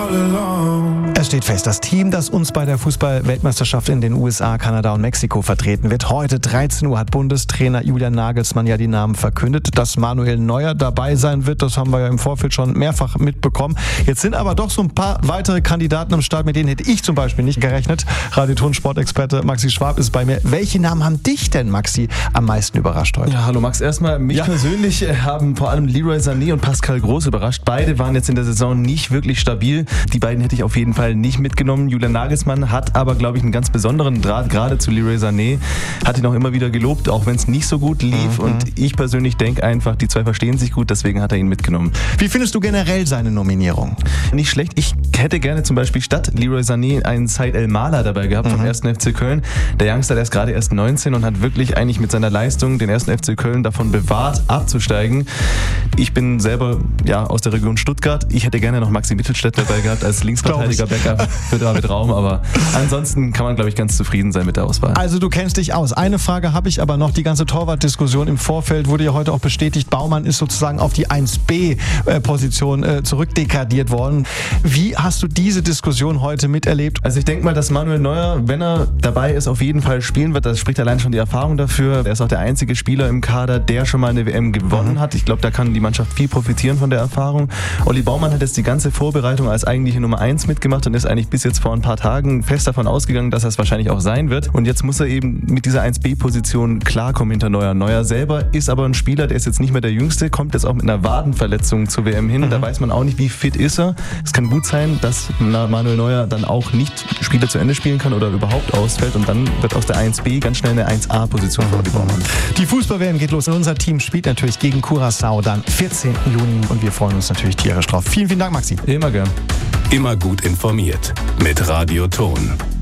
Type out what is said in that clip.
Es steht fest, das Team, das uns bei der Fußball-Weltmeisterschaft in den USA, Kanada und Mexiko vertreten wird. Heute 13 Uhr hat Bundestrainer Julian Nagelsmann ja die Namen verkündet. Dass Manuel Neuer dabei sein wird, das haben wir ja im Vorfeld schon mehrfach mitbekommen. Jetzt sind aber doch so ein paar weitere Kandidaten am Start, mit denen hätte ich zum Beispiel nicht gerechnet. Radio-Ton-Sportexperte Maxi Schwab ist bei mir. Welche Namen haben dich denn, Maxi, am meisten überrascht heute? Ja, hallo Max. Erstmal, mich persönlich haben vor allem Leroy Sané und Pascal Groß überrascht. Beide waren jetzt in der Saison nicht wirklich stabil. Die beiden hätte ich auf jeden Fall nicht mitgenommen. Julian Nagelsmann hat aber, glaube ich, einen ganz besonderen Draht, gerade zu Leroy Sané. Hat ihn auch immer wieder gelobt, auch wenn es nicht so gut lief. Und ich persönlich denke einfach, die zwei verstehen sich gut, deswegen hat er ihn mitgenommen. Wie findest du generell seine Nominierung? Nicht schlecht. Ich hätte gerne zum Beispiel statt Leroy Sané einen Said El-Mala dabei gehabt vom 1. FC Köln. Der Youngster, der ist gerade erst 19 und hat wirklich eigentlich mit seiner Leistung den 1. FC Köln davon bewahrt, abzusteigen. Ich bin selber aus der Region Stuttgart. Ich hätte gerne noch Maxi Mittelstädt dabei gehabt als Linksverteidiger Backup für David Raum, aber ansonsten kann man, glaube ich, ganz zufrieden sein mit der Auswahl. Also du kennst dich aus. Eine Frage habe ich aber noch. Die ganze Torwartdiskussion im Vorfeld wurde ja heute auch bestätigt. Baumann ist sozusagen auf die 1B-Position zurückdegradiert worden. Wie hast du diese Diskussion heute miterlebt? Also ich denke mal, dass Manuel Neuer, wenn er dabei ist, auf jeden Fall spielen wird. Das spricht allein schon die Erfahrung dafür. Er ist auch der einzige Spieler im Kader, der schon mal eine WM gewonnen hat. Ich glaube, da kann die Mannschaft viel profitieren von der Erfahrung. Olli Baumann hat jetzt die ganze Vorbereitung als eigentliche Nummer 1 mitgemacht und ist eigentlich bis jetzt vor ein paar Tagen fest davon ausgegangen, dass er es wahrscheinlich auch sein wird. Und jetzt muss er eben mit dieser 1B-Position klarkommen hinter Neuer. Neuer selber ist aber ein Spieler, der ist jetzt nicht mehr der Jüngste, kommt jetzt auch mit einer Wadenverletzung zur WM hin. Da weiß man auch nicht, wie fit ist er. Es kann gut sein, dass Manuel Neuer dann auch nicht Spiele zu Ende spielen kann oder überhaupt ausfällt und dann wird aus der 1B ganz schnell eine 1A-Position für Olli Baumann. Die Fußball-WM geht los und unser Team spielt natürlich gegen Curaçao dann 14. Juni und wir freuen uns natürlich tierisch drauf. Vielen, vielen Dank, Maxi. Immer gern. Immer gut informiert mit Radio Ton.